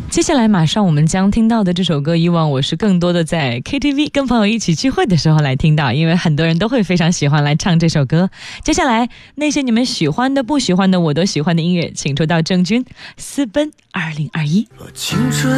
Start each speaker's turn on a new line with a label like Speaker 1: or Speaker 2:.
Speaker 1: 接下来马上我们将听到的这首歌，以往我是更多的在 KTV 跟朋友一起聚会的时候来听到，因为很多人都会非常喜欢来唱这首歌。接下来那些你们喜欢的不喜欢的我都喜欢的音乐，请出到郑钧私奔2021。
Speaker 2: 若青春